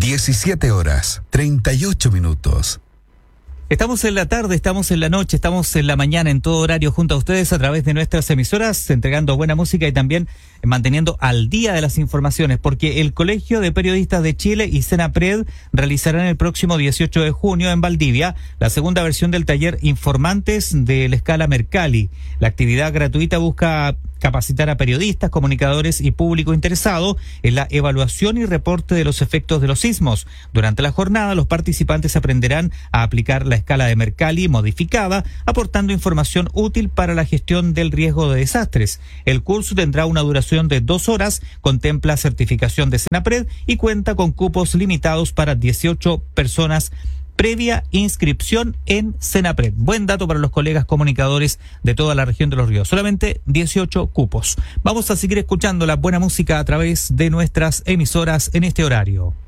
17 horas, 38 minutos. Estamos en la tarde, estamos en la noche, estamos en la mañana, en todo horario junto a ustedes a través de nuestras emisoras, entregando buena música y también manteniendo al día de las informaciones, porque el Colegio de Periodistas de Chile y Senapred realizarán el próximo 18 de junio en Valdivia la segunda versión del taller Informantes de la Escala Mercalli. La actividad gratuita busca capacitar a periodistas, comunicadores y público interesado en la evaluación y reporte de los efectos de los sismos. Durante la jornada, los participantes aprenderán a aplicar la escala de Mercalli modificada, aportando información útil para la gestión del riesgo de desastres. El curso tendrá una duración de 2 horas, contempla certificación de Senapred y cuenta con cupos limitados para 18 personas previa inscripción en Senapred. Buen dato para los colegas comunicadores de toda la región de Los Ríos. Solamente 18 cupos. Vamos a seguir escuchando la buena música a través de nuestras emisoras en este horario.